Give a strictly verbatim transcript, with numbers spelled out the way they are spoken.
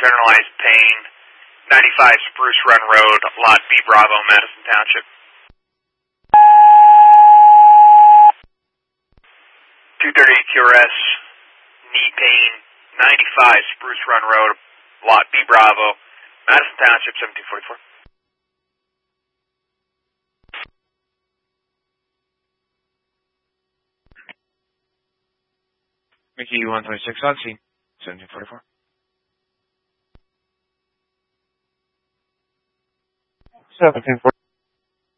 generalized pain, ninety-five Spruce Run Road, Lot B Bravo, Madison Township. two thirty Q R S, knee pain, ninety-five Spruce Run Road, Lot B Bravo, Madison Township, seventeen forty-four. Mickey one twenty-six on scene, seventeen forty-four. seventeen forty-four.